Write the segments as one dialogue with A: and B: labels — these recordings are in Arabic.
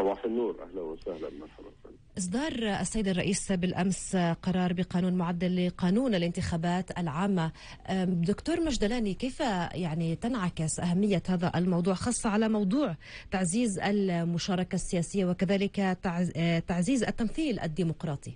A: صباح النور، أهلا وسهلا، مرحبا.
B: إصدار السيد الرئيس بالأمس قرار بقانون معدل لقانون الانتخابات العامة. دكتور مجدلاني، كيف يعني تنعكس أهمية هذا الموضوع، خاصة على موضوع تعزيز المشاركة السياسية وكذلك تعزيز التمثيل الديمقراطي؟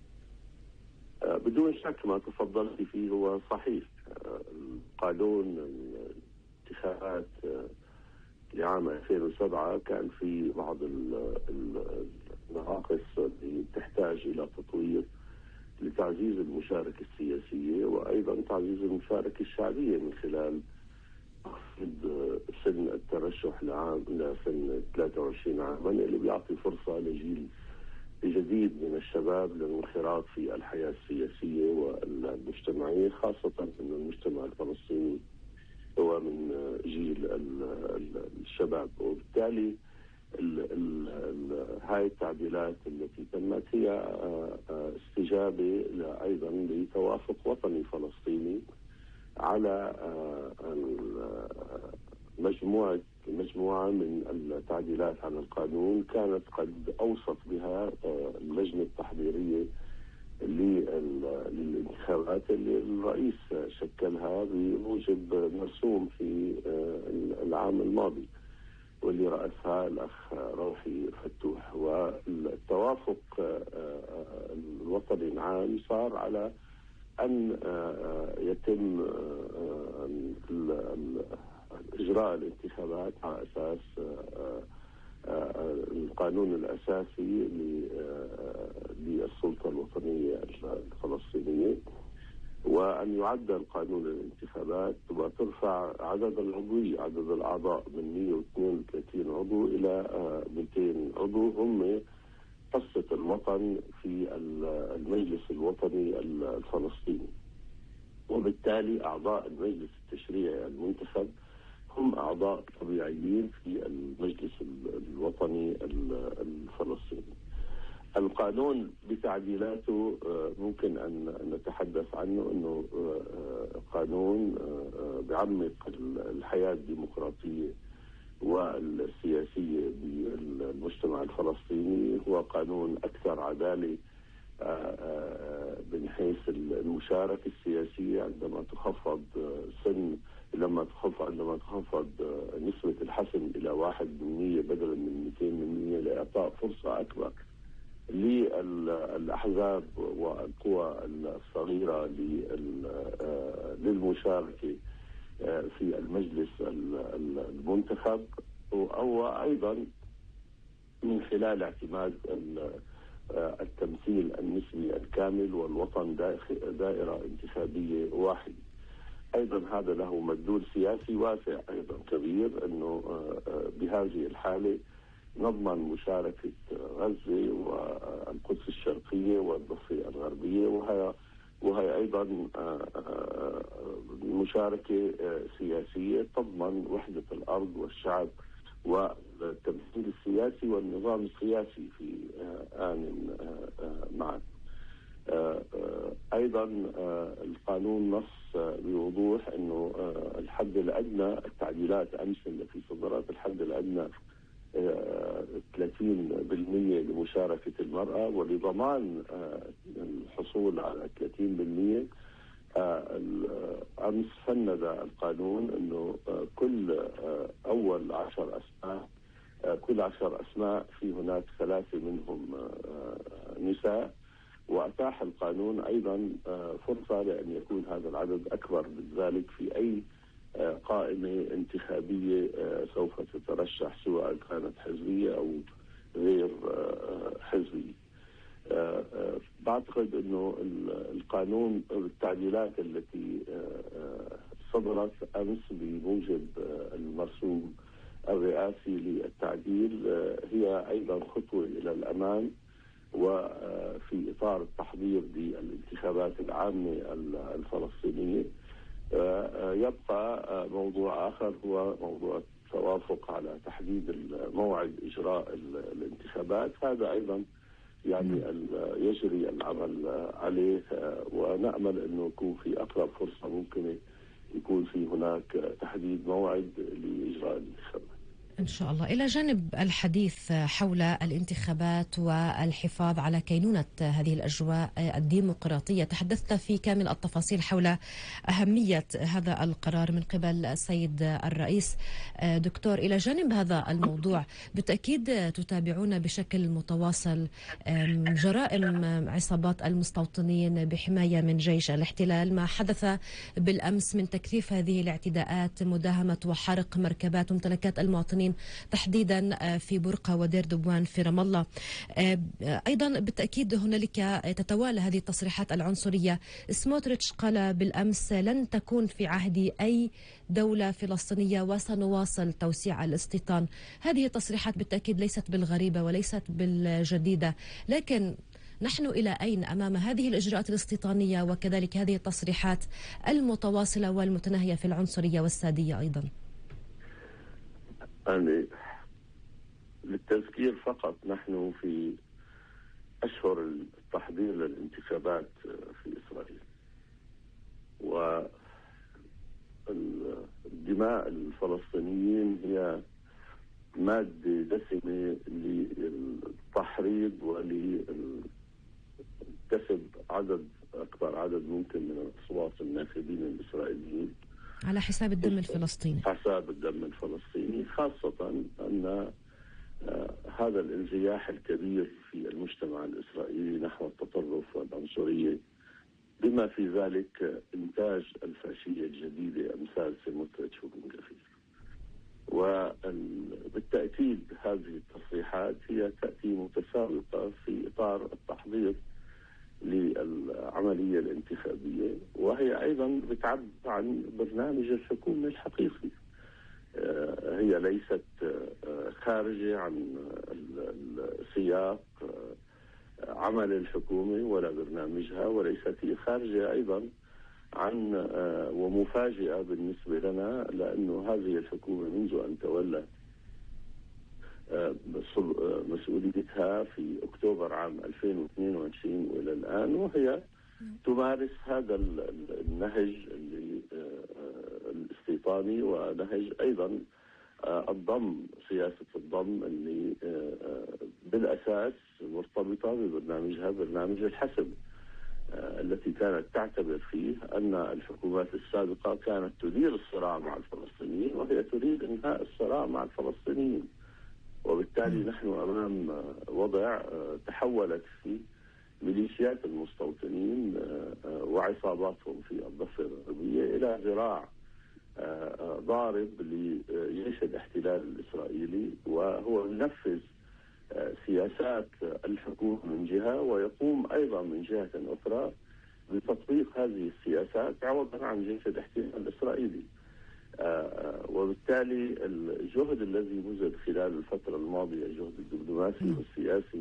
A: بدون شك ما تفضلت فيه هو صحيح. قانون الانتخابات لعام 2007 كان في بعض النواقص اللي تحتاج إلى تطوير لتعزيز المشاركة السياسية، وأيضا تعزيز المشاركة الشعبية من خلال تخفيض سن الترشح لسن 23 عاما، اللي بيعطي فرصة لجيل جديد من الشباب للانخراط في الحياة السياسية والمجتمعية، خاصة أن المجتمع الفلسطيني هو من جيل الشباب. وبالتالي هاي التعديلات التي تمت هي استجابة أيضا لتوافق وطني فلسطيني على مجموعة من التعديلات على القانون كانت قد أوصت بها اللجنة التحضيرية للانتخابات اللي الرئيس شكلها بموجب مرسوم في العام الماضي، واللي رأسها الأخ روحي فتوح. والتوافق الوطني العام صار على أن يتم إجراء الانتخابات على أساس القانون الأساسي للسلطة الوطنية الفلسطينية، وأن يعدل قانون الانتخابات وترفع عدد الأعضاء من 132 عضو إلى 200 عضو هم قصة الوطن في المجلس الوطني الفلسطيني. وبالتالي أعضاء المجلس التشريعي المنتخب هم أعضاء طبيعيين في المجلس الوطني الفلسطيني. القانون بتعديلاته ممكن أن نتحدث عنه أنه قانون بعمق الحياة الديمقراطية والسياسية بالمجتمع الفلسطيني. هو قانون أكثر عدالة من حيث المشاركة السياسية، عندما تخفض نسبة الحسم إلى 1% بدلا من 200% لإعطاء فرصة أكبر للأحزاب والقوى الصغيرة للمشاركة في المجلس المنتخب، أو أيضا من خلال اعتماد التمثيل النسبي الكامل والوطن دائرة انتخابية واحدة. أيضا هذا له مدلول سياسي واسع أيضا كبير، أنه بهذه الحالة نضمن مشاركة غزة والقدس الشرقية والضفة الغربية، وهي أيضا مشاركة سياسية تضمن وحدة الأرض والشعب والتمثيل السياسي والنظام السياسي في آن معا. أيضا القانون نص بوضوح أنه الحد الأدنى، التعديلات أمس التي صدرت، الحد الأدنى 30% لمشاركة المرأة، ولضمان الحصول على 30% أمس فند القانون أنه كل أول 10 أسماء، كل 10 أسماء في هناك 3 منهم نساء. وأتاح القانون أيضا فرصة لأن يكون هذا العدد أكبر من ذلك في أي قائمة انتخابية سوف تترشح، سواء كانت حزبية أو غير حزبية. بعتقد أنه القانون التعديلات التي صدرت أمس بموجب المرسوم الرئاسي للتعديل هي أيضا خطوة إلى الأمام، وفي إطار التحضير للانتخابات العامة الفلسطينية. يبقى موضوع آخر هو موضوع التوافق على تحديد موعد إجراء الانتخابات. هذا أيضا يعني يجري العمل عليه، ونأمل أنه يكون في أقرب فرصة ممكنة يكون في هناك تحديد موعد لإجراء الانتخابات.
B: إن شاء الله. إلى جانب الحديث حول الانتخابات والحفاظ على كينونة هذه الأجواء الديمقراطية، تحدثت في كامل التفاصيل حول أهمية هذا القرار من قبل السيد الرئيس. دكتور، إلى جانب هذا الموضوع بالتأكيد تتابعون بشكل متواصل جرائم عصابات المستوطنين بحماية من جيش الاحتلال، ما حدث بالأمس من تكثيف هذه الاعتداءات، مداهمة وحرق مركبات وممتلكات المواطنين تحديدا في برقة ودير دبوان في رام الله. أيضا بالتأكيد هنالك تتوالى هذه التصريحات العنصرية. سموتريتش قال بالأمس: لن تكون في عهدي أي دولة فلسطينية وسنواصل توسيع الاستيطان. هذه التصريحات بالتأكيد ليست بالغريبة وليست بالجديدة، لكن نحن إلى أين أمام هذه الإجراءات الاستيطانية وكذلك هذه التصريحات المتواصلة والمتناهية في العنصرية والسادية أيضا؟
A: يعني للتذكير فقط، نحن في أشهر التحضير للانتخابات في إسرائيل، والدماء الفلسطينيين هي مادة دسمة للتحريض ولكسب أكبر عدد ممكن من الأصوات الناخبين الإسرائيليين
B: على حساب الدم الفلسطيني.
A: حساب الدم الفلسطيني، خاصة أن هذا الانزياح الكبير في المجتمع الإسرائيلي نحو التطرف والعنصرية، بما في ذلك إنتاج الفاشية الجديدة أمثال سموتريتش وبن غفير. وبالتأكيد هذه التصريحات هي تأتي متسابقة في إطار التحضير للعملية الانتخابية، وهي أيضا بتعبر عن برنامج الحكومة الحقيقي. هي ليست خارجة عن سياق عمل الحكومة ولا برنامجها، وليست هي خارجة أيضا عن ومفاجئة بالنسبة لنا، لأنه هذه الحكومة منذ أن تولت مسؤوليتها في أكتوبر عام 2022 وإلى الآن، وهي تمارس هذا النهج الاستيطاني ونهج أيضا الضم، سياسة الضم اللي بالأساس مرتبطة ببرنامجها، برنامج الحسم، التي كانت تعتبر فيه أن الحكومات السابقة كانت تدير الصراع مع الفلسطينيين، وهي تريد إنهاء الصراع مع الفلسطينيين. وبالتالي نحن أمام وضع تحولت فيه ميليشيات المستوطنين وعصاباتهم في الضفة الغربية إلى ذراع ضارب لجيش الاحتلال الإسرائيلي، وهو ينفذ سياسات الحكومة من جهة، ويقوم أيضا من جهة أخرى بتطبيق هذه السياسات عوضا عن جيش الاحتلال الإسرائيلي. وبالتالي الجهد الذي بذل خلال الفترة الماضية، الجهد الدبلوماسي والسياسي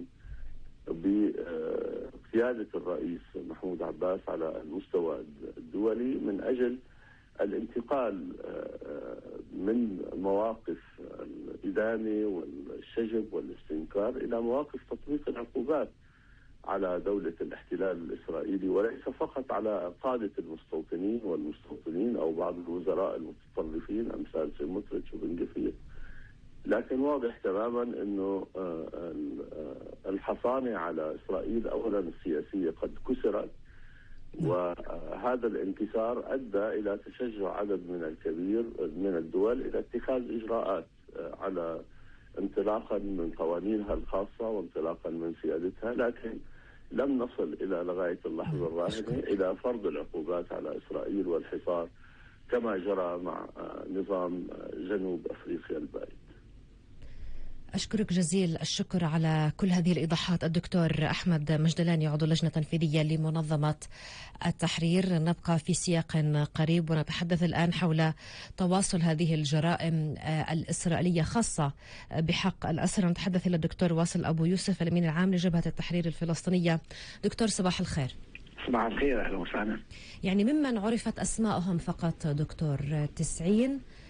A: بقيادة الرئيس محمود عباس على المستوى الدولي من أجل الانتقال من مواقف الإدانة والشجب والاستنكار إلى مواقف تطبيق العقوبات على دولة الاحتلال الإسرائيلي، وليس فقط على قادة المستوطنين والمستوطنين أو بعض الوزراء المتطرفين أمثال سموتريتش وبن غفير، لكن واضح تماما أنه الحصانة على إسرائيل أولا السياسية قد كسرت، وهذا الانكسار أدى إلى تشجع عدد من الكبير من الدول إلى اتخاذ إجراءات على انطلاقا من قوانينها الخاصة وانطلاقا من سيادتها، لكن لم نصل إلى لغاية اللحظة الراهنة إلى فرض العقوبات على إسرائيل والحصار كما جرى مع نظام جنوب أفريقيا البائد.
B: أشكرك جزيل الشكر على كل هذه الإيضاحات الدكتور أحمد مجدلاني، عضو اللجنة التنفيذية لمنظمة التحرير. نبقى في سياق قريب ونتحدث الآن حول تواصل هذه الجرائم الإسرائيلية خاصة بحق الأسرى. نتحدث إلى الدكتور واصل أبو يوسف، الأمين العام لجبهة التحرير الفلسطينية. دكتور صباح الخير.
C: صباح الخير، أهلا وسهلا.
B: يعني ممن عرفت أسماءهم فقط دكتور 90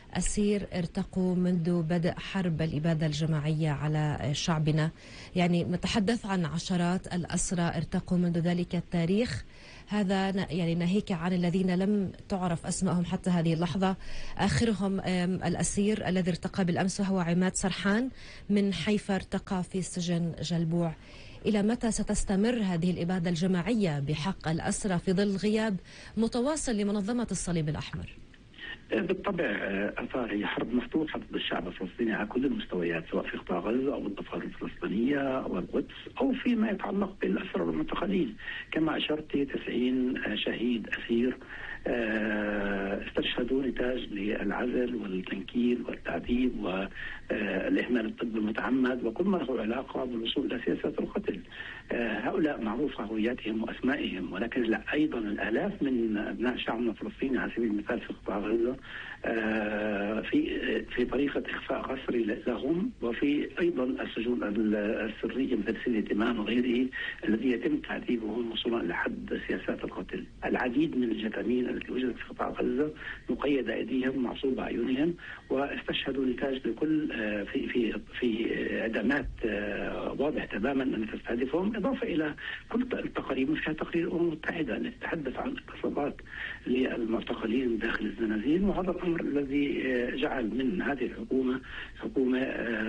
B: أسير ارتقوا منذ بدء حرب الإبادة الجماعية على شعبنا. يعني نتحدث عن عشرات الأسرى ارتقوا منذ ذلك التاريخ. هذا يعني ناهيك عن الذين لم تعرف أسمائهم حتى هذه اللحظة. آخرهم الأسير الذي ارتقى بالأمس وهو عماد سرحان من حيفا، ارتقى في سجن جلبوع. إلى متى ستستمر هذه الإبادة الجماعية بحق الأسرى في ظل غياب متواصل لمنظمة الصليب الأحمر؟
C: بالطبع أثار هي حرب مفتوحة ضد الشعب الفلسطيني على كل المستويات، سواء في قطاع غزة أو الضفة الفلسطينية أو القدس أو فيما يتعلق بالأسرى والمعتقلين. كما أشرت 90 شهيد أسير استشهدوا نتاج للعزل والتنكيل والتعذيب والإهمال الطبي المتعمد وكل ما له علاقة بالوصول إلى سياسات القتل. هؤلاء معروف هوياتهم وأسمائهم، ولكن لا، أيضا الآلاف من أبناء شعبنا الفلسطيني على سبيل المثال في قطاع غزة في طريقة إخفاء قسري لهم، وفي أيضا السجون السرية مثل سجن تيمان وغيره الذي يتم تعذيبهم وصولا إلى حد سياسات القتل. العديد من الجثامين التي وجدت في قطاع غزة مقيد أيديهم معصوب أعينهم، واستشهدوا نتاج لكل في إعدامات واضح تماما أن تستهدفهم، إضافة إلى كل التقارير فيها تقرير الأمم المتحدة التي تتحدث عن اغتصابات للمعتقلين داخل الزنازين. وهذا الأمر الذي جعل من هذه الحكومة حكومة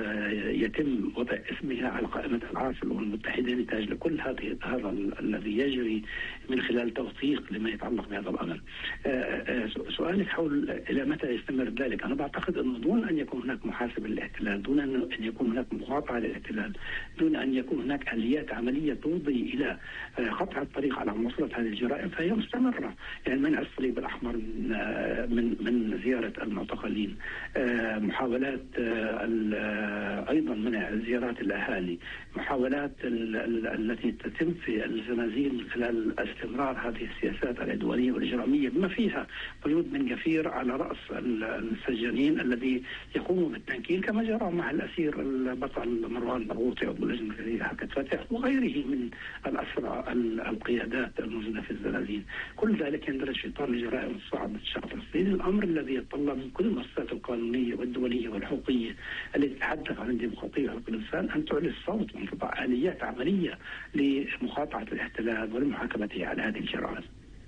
C: يتم وضع اسمها على قائمة العار في الأمم المتحدة نتاج لكل هذا الذي يجري من خلال توثيق لما يتعلق بهذا الأمر. سؤالك حول إلى متى يستمر ذلك، أنا بعتقد أنه دون أن يكون هناك محاسبة للاحتلال، دون أن يكون هناك مقاطعة للاحتلال، دون أن يكون هناك آليات عملية تفضي إلى قطع الطريق على مواصلة هذه الجرائم، فهي مستمرة. يعني منع الصليب الأحمر من زيارة المعتقلين، محاولات أيضا منع زيارات الأهالي، محاولات التي تتم في الزنازين من خلال استمرار هذه السياسات العدوانية والإجرامية بما فيها قيود من جفير على رأس السجانين الذي يقوم بالتنكيل، كما جرى مع الأسير البطل مروان برغوثي عضو اللجنة التنفيذية حركة فتح وغيره من الأسرى القيادات الموجودة في الزنازين. كل ذلك يندرج في إطار الجرائم الصعبة ضد الشعب الفلسطيني، الأمر الذي يتطلب من كل المؤسسات القانونية والدولية والحقوقية التي تتحدث عن الديمقراطية وحقوق الإنسان أن تعلي الصوت وأن تضع آليات عملية لمقاطعة الاحتلال ولمحاكمته على هذه الجرائم.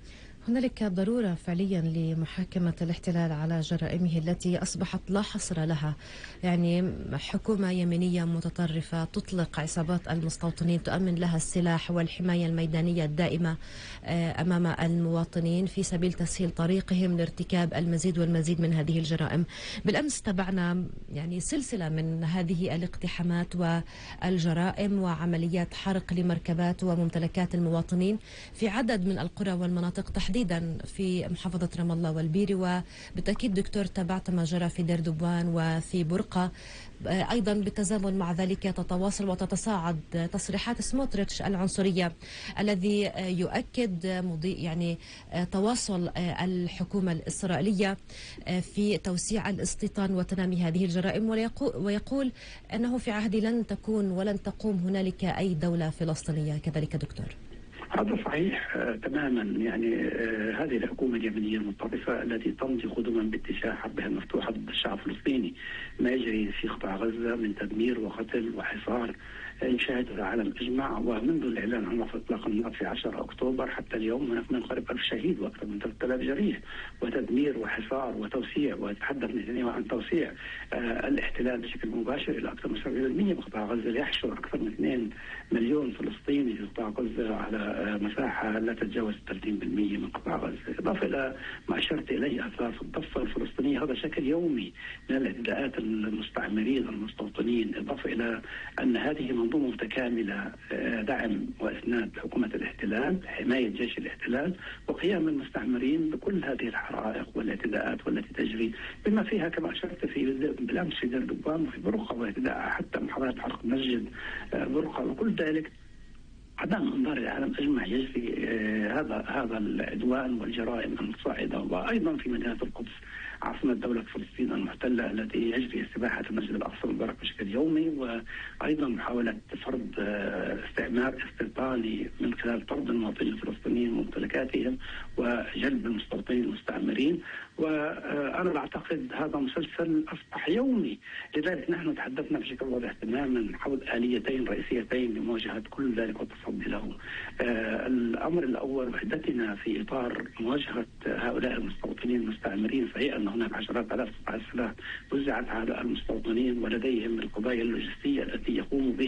B: هنالك ضرورة فعليا لمحاكمة الاحتلال على جرائمه التي أصبحت لا حصر لها. يعني حكومة يمينية متطرفة تطلق عصابات المستوطنين، تؤمن لها السلاح والحماية الميدانية الدائمة أمام المواطنين في سبيل تسهيل طريقهم لارتكاب المزيد والمزيد من هذه الجرائم. بالأمس تابعنا يعني سلسلة من هذه الاقتحامات والجرائم وعمليات حرق لمركبات وممتلكات المواطنين في عدد من القرى والمناطق تحديدا في محافظة رام الله والبيري. وبالتأكيد دكتور تابعت ما جرى في دير دبوان وفي برقة. أيضا بالتزامن مع ذلك تتواصل وتتصاعد تصريحات سموتريتش العنصرية الذي يؤكد يعني تواصل الحكومة الإسرائيلية في توسيع الاستيطان وتنامي هذه الجرائم، ويقول أنه في عهدي لن تكون ولن تقوم هنالك أي دولة فلسطينية. كذلك دكتور؟
C: هذا صحيح تماما. يعني هذه الحكومة اليمنية المتطرفة التي تمضي قدما باتجاه حربها المفتوحة ضد الشعب الفلسطيني، ما يجري في قطاع غزة من تدمير وقتل وحصار يشاهده العالم أجمع، ومنذ الإعلان عن وقف إطلاق النار في 10 أكتوبر حتى اليوم هناك من قرب 1000 شهيد وأكثر من 3000 جريح، وتدمير وحصار وتوسيع. ويتحدث نتنياهو عن توسيع الاحتلال بشكل مباشر إلى أكثر من 70% بقطاع غزة، ليحشر أكثر من 2 مليون فلسطيني في قطاع غزة على مساحة لا تتجاوز 30% من قطاع غزة. إضافة إلى ما أشرت إليه أثار في الضفة الفلسطينية، هذا شكل يومي من الاعتداءات المستعمرين المستوطنين، إضافة إلى أن هذه منظومة متكاملة دعم وإسناد حكومة الاحتلال، حماية جيش الاحتلال، وقيام المستعمرين بكل هذه الحرائق والاعتداءات والتي تجري، بما فيها كما أشرت بالأمس في دير دبوان وفي برقة، واعتداء حتى محاولة حرق مسجد برقة، وكل ذلك عدم انظار العالم اجمع يجري هذا العدوان والجرائم المتصاعده. وايضا في مدينه القدس عاصمه دوله فلسطين المحتله التي يجري استباحه المسجد الاقصى المبارك بشكل يومي، وايضا محاوله فرض استعمار استيطاني من خلال طرد المواطنين الفلسطينيين وممتلكاتهم وجلب المستوطنين المستعمرين. وأنا بعتقد هذا مسلسل أصبح يومي. لذلك نحن تحدثنا بشكل واضح تماما حول آليتين رئيسيتين لمواجهة كل ذلك والتصدي له. الأمر الأول وحدتنا في إطار مواجهة هؤلاء المستوطنين المستعمرين. صحيح أن هناك عشرات آلاف قطع السلاح وزعت على المستوطنين ولديهم القضايا اللوجستية التي يقوموا بها